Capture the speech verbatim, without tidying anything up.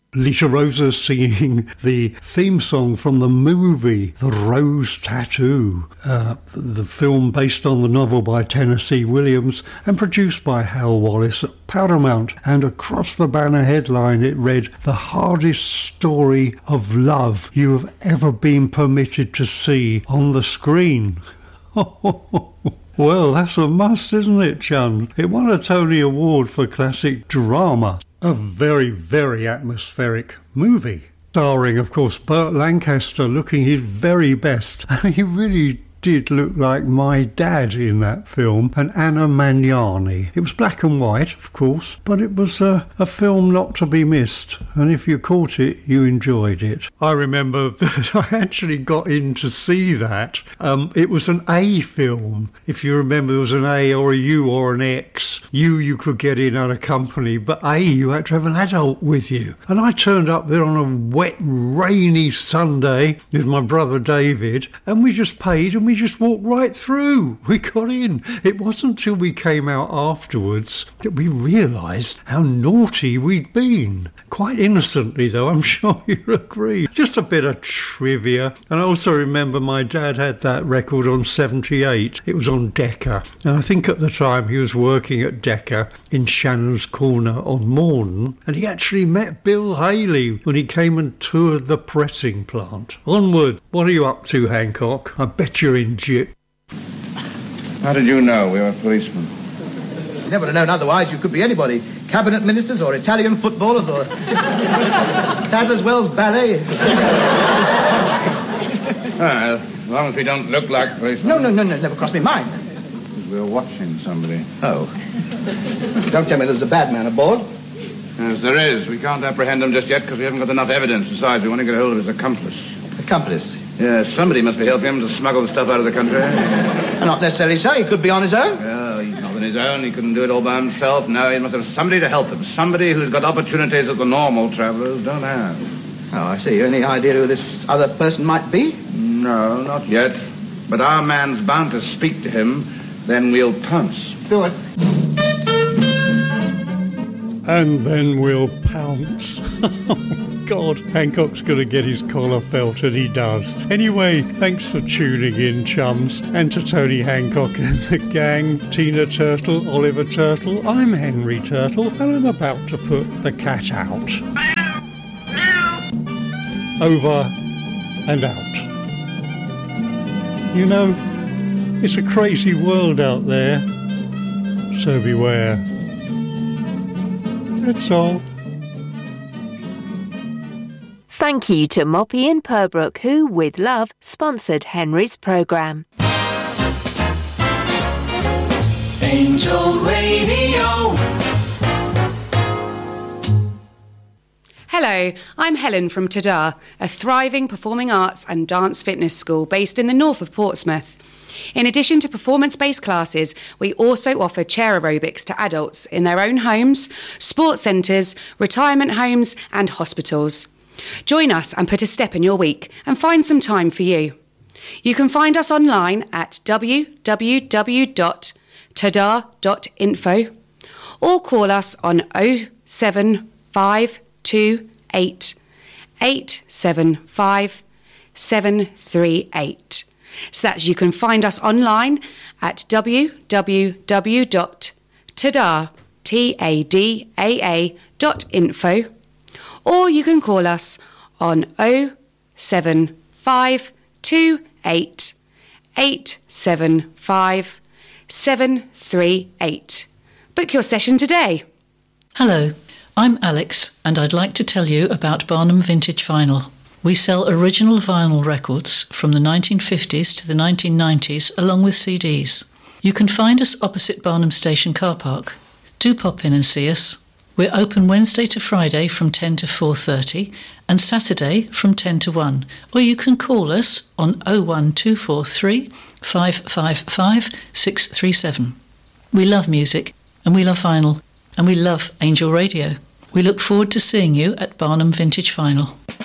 Lita Rosa singing the theme song from the movie The Rose Tattoo, uh, the film based on the novel by Tennessee Williams and produced by Hal Wallis at Paramount. And across the banner headline it read, "The hardest story of love you have ever been permitted to see on the screen." Well, that's a must, isn't it, chums? It won a Tony Award for Classic Drama. A very, very atmospheric movie. Starring, of course, Burt Lancaster looking his very best. And he really did look like my dad in that film, and Anna Magnani. It was black and white, of course, but it was a, a film not to be missed. And if you caught it, you enjoyed it. I remember that I actually got in to see that. Um, it was an A film. If you remember, there was an A or a U or an X. U you could get in unaccompanied, but A you had to have an adult with you. And I turned up there on a wet, rainy Sunday with my brother David, and we just paid and we just walked right through. We got in. It wasn't until we came out afterwards that we realised how naughty we'd been. Quite innocently, though, I'm sure you'll agree. Just a bit of trivia. And I also remember my dad had that record on seventy-eight. It was on Decca. And I think at the time he was working at Decca in Shannon's Corner on Morn. And he actually met Bill Haley when he came and toured the pressing plant. Onward. What are you up to, Hancock? I bet you're in jip. How did you know we were policemen? You never would have known otherwise. You could be anybody. Cabinet ministers or Italian footballers or Sadler's Wells Ballet. Well, as long as we don't look like policemen. No, no, no, no, never crossed my mind. We're watching somebody. Oh. Don't tell me there's a bad man aboard. Yes, there is. We can't apprehend him just yet because we haven't got enough evidence. Besides, we want to get hold of his accomplice. Accomplice? Yes, somebody must be helping him to smuggle the stuff out of the country. Not necessarily so. He could be on his own. Oh, he's not on his own. He couldn't do it all by himself. No, he must have somebody to help him. Somebody who's got opportunities that the normal travellers don't have. Oh, I see. Any idea who this other person might be? No, not yet. But our man's bound to speak to him. Then we'll pounce. Do it. And then we'll pounce. God, Hancock's going to get his collar felt, and he does. Anyway, thanks for tuning in, chums, and to Tony Hancock and the gang, Tina Turtle, Oliver Turtle. I'm Henry Turtle, and I'm about to put the cat out. Over and out. You know, it's a crazy world out there, so beware. That's all. Thank you to Moppy and Purbrook, who, with love, sponsored Henry's programme. Angel Radio. Hello, I'm Helen from Tada, a thriving performing arts and dance fitness school based in the north of Portsmouth. In addition to performance-based classes, we also offer chair aerobics to adults in their own homes, sports centres, retirement homes and hospitals. Join us and put a step in your week and find some time for you. You can find us online at w w w dot tada dot info or call us on oh seven five two eight eight seven five seven three eight. So that you can find us online at w w w dot tada dot info, or you can call us on oh seven five two eight eight seven five seven three eight. Book your session today. Hello, I'm Alex, and I'd like to tell you about Barnum Vintage Vinyl. We sell original vinyl records from the nineteen fifties to the nineteen nineties, along with C Ds. You can find us opposite Barnum Station car park. Do pop in and see us. We're open Wednesday to Friday from ten to four thirty and Saturday from ten to one. Or you can call us on oh one two four three five five five six three seven. We love music, and we love vinyl, and we love Angel Radio. We look forward to seeing you at Barnum Vintage Vinyl.